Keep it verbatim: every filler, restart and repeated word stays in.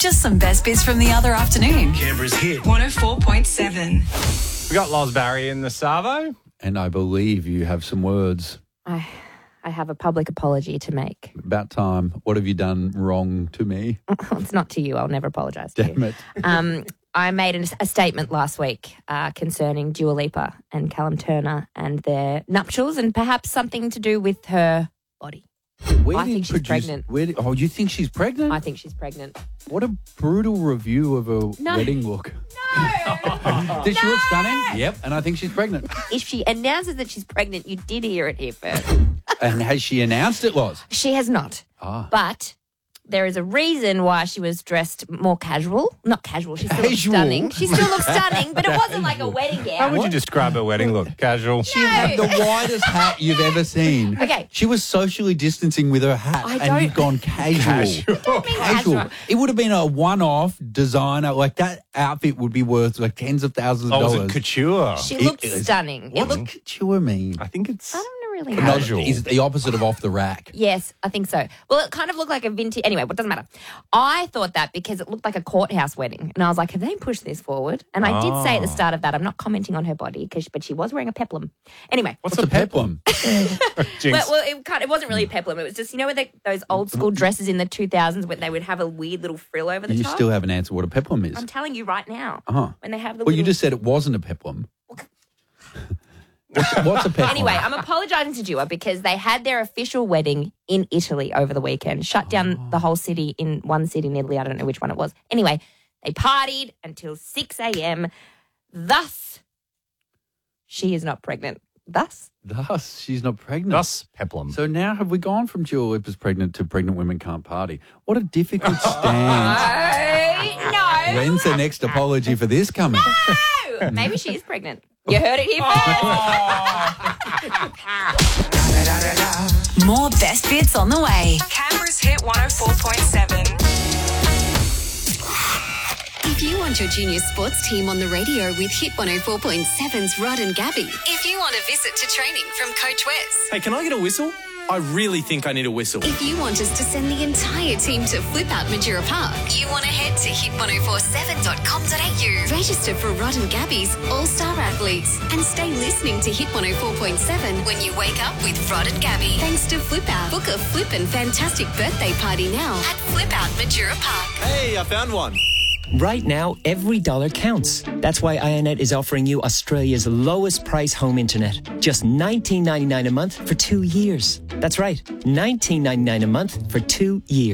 just some best bits from the other afternoon. Canberra's hit. one oh four point seven. We got Loz Barry in the Savo. And I believe you have some words. I, I have a public apology to make. About time. What have you done wrong to me? It's not to you. I'll never apologise to Damn you. it. Um, I made a, a statement last week uh, concerning Dua Lipa and Callum Turner and their nuptials and perhaps something to do with her body. Where I did think she's produce- pregnant. Where did, oh, you think she's pregnant? I think she's pregnant. What a brutal review of a No. wedding look. No! Did she look stunning? Yep. And I think she's pregnant. If she announces that she's pregnant, you did hear it here first. And has she announced it, Loz? She has not. Ah. But there is a reason why she was dressed more casual. Not casual. She still looks Casual? stunning. She still looks stunning, but it wasn't like a wedding gown. How would you describe her wedding look? Casual. She had the widest hat you've ever seen. Okay. She was socially distancing with her hat, I and don't- you've gone casual. don't mean casual. It would have been a one-off designer. Like, that outfit would be worth like tens of thousands of Oh, was dollars. it couture? She It looked is- stunning. It What looked. does couture mean? I think it's... I don't really know. Not- Casual. Is it the opposite of off the rack? Yes, I think so. Well, it kind of looked like a vintage. Anyway, it doesn't matter. I thought that because it looked like a courthouse wedding, and I was like, "Have they pushed this forward?" And I did say at the start of that, I'm not commenting on her body, because but she was wearing a peplum. Anyway, What's, a peplum? Jinx. well, well it, kind it wasn't really a peplum. It was just, you know, where they, those old school dresses in the two thousands where they would have a weird little frill over the You top. still haven't answered what a peplum is. I'm telling you right now. Uh-huh. When they have the Well, you little- just said it wasn't a peplum. what's, what's a peplum? Anyway, I'm apologising to Dua because they had their official wedding in Italy over the weekend, shut down Oh. the whole city in one city in Italy. I don't know which one it was. Anyway, they partied until six a.m. Thus, she is not pregnant. Thus? Thus, she's not pregnant. Thus, peplum. So now have we gone from Dua Lipa's pregnant to pregnant women can't party? What a difficult stance. Oh, no. When's the next apology for this coming? No. Maybe she is pregnant. You heard it here first. More best bits on the way. Canberra's hit one oh four point seven. If you want your junior sports team on the radio with Hit one oh four point seven's Rod and Gabby. If you want a visit to training from Coach Wes. Hey, can I get a whistle? I really think I need a whistle. If you want us to send the entire team to Flip Out Majura Park. You want to head to hit ten forty-seven dot com dot a u. Register for Rod and Gabby's All-Star Athletes. And stay listening to Hit one oh four point seven when you wake up with Rod and Gabby. Thanks to Flip Out. Book a flippin' fantastic birthday party now at Flip Out Majura Park. Hey, I found one. Right now, every dollar counts. That's why iiNet is offering you Australia's lowest price home internet. Just nineteen ninety-nine a month for two years. That's right, nineteen ninety-nine a month for two years.